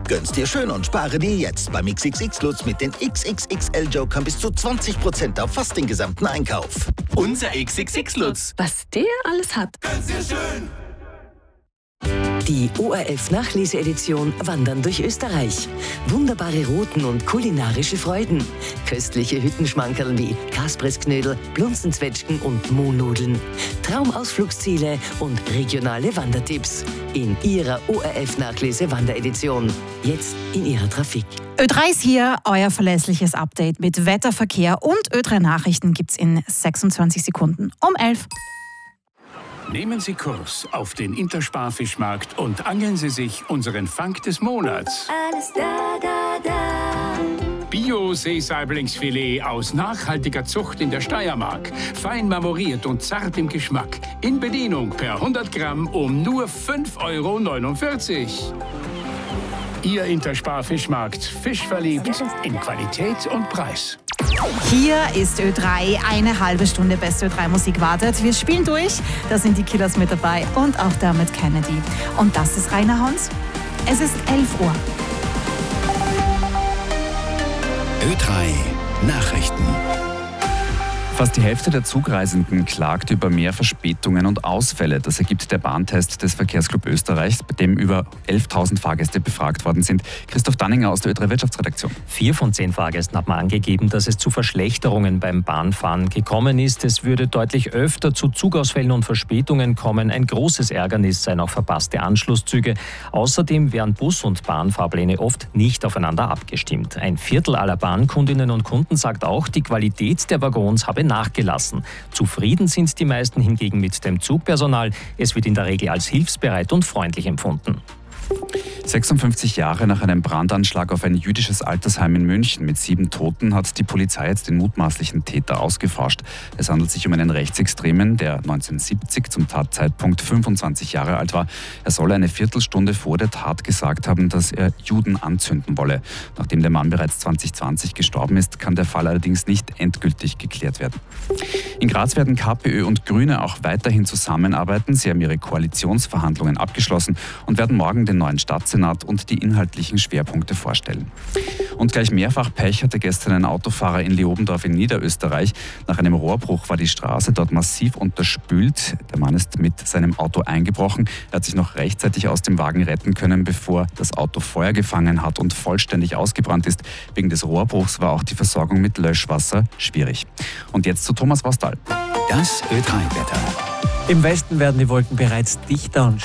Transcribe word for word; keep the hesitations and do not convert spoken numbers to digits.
Gönn's dir schön und spare dir jetzt beim X X X-Lutz mit den X X X L-Jokern bis zu zwanzig Prozent auf fast den gesamten Einkauf. Unser X X X-Lutz. Was der alles hat. Gönn's dir schön. Die O R F-Nachlese-Edition Wandern durch Österreich. Wunderbare Routen und kulinarische Freuden. Köstliche Hüttenschmankerl wie Kaspressknödel, Blunzenzwetschgen und Mohnnudeln. Traumausflugsziele und regionale Wandertipps. In Ihrer O R F-Nachlese-Wanderedition. Jetzt in Ihrer Trafik. Ö drei ist hier, euer verlässliches Update mit Wetter, Verkehr und Ö drei Nachrichten gibt's in sechsundzwanzig Sekunden um elf. Nehmen Sie Kurs auf den Interspar-Fischmarkt und angeln Sie sich unseren Fang des Monats. Alles da, da, da. Bio-Seesaiblingsfilet aus nachhaltiger Zucht in der Steiermark. Fein marmoriert und zart im Geschmack. In Bedienung per hundert Gramm um nur fünf Euro neunundvierzig. Ihr Interspar-Fischmarkt. Fischverliebt in Qualität und Preis. Hier ist Ö drei, eine halbe Stunde beste Ö drei Musik wartet. Wir spielen durch, da sind die Killers mit dabei und auch damit Kennedy. Und das ist Rainer Hans. Es ist elf Uhr. Ö drei Nachrichten. Fast die Hälfte der Zugreisenden klagt über mehr Verspätungen und Ausfälle. Das ergibt der Bahntest des Verkehrsclub Österreichs, bei dem über elftausend Fahrgäste befragt worden sind. Christoph Danninger aus der Ö drei Wirtschaftsredaktion. Vier von zehn Fahrgästen haben angegeben, dass es zu Verschlechterungen beim Bahnfahren gekommen ist. Es würde deutlich öfter zu Zugausfällen und Verspätungen kommen. Ein großes Ärgernis seien auch verpasste Anschlusszüge. Außerdem wären Bus- und Bahnfahrpläne oft nicht aufeinander abgestimmt. Ein Viertel aller Bahnkundinnen und Kunden sagt auch, die Qualität der Waggons habe nachgelassen. Zufrieden sind die meisten hingegen mit dem Zugpersonal. Es wird in der Regel als hilfsbereit und freundlich empfunden. sechsundfünfzig Jahre nach einem Brandanschlag auf ein jüdisches Altersheim in München mit sieben Toten hat die Polizei jetzt den mutmaßlichen Täter ausgeforscht. Es handelt sich um einen Rechtsextremen, der neunzehnhundertsiebzig zum Tatzeitpunkt fünfundzwanzig Jahre alt war. Er soll eine Viertelstunde vor der Tat gesagt haben, dass er Juden anzünden wolle. Nachdem der Mann bereits zwanzig zwanzig gestorben ist, kann der Fall allerdings nicht endgültig geklärt werden. In Graz werden KPÖ und Grüne auch weiterhin zusammenarbeiten. Sie haben ihre Koalitionsverhandlungen abgeschlossen und werden morgen den neuen Stadtsenat und die inhaltlichen Schwerpunkte vorstellen. Und gleich mehrfach Pech hatte gestern ein Autofahrer in Leobendorf in Niederösterreich. Nach einem Rohrbruch war die Straße dort massiv unterspült. Der Mann ist mit seinem Auto eingebrochen. Er hat sich noch rechtzeitig aus dem Wagen retten können, bevor das Auto Feuer gefangen hat und vollständig ausgebrannt ist. Wegen des Rohrbruchs war auch die Versorgung mit Löschwasser schwierig. Und jetzt zu Thomas Vostal. Das Ö drei Wetter. Im Westen werden die Wolken bereits dichter und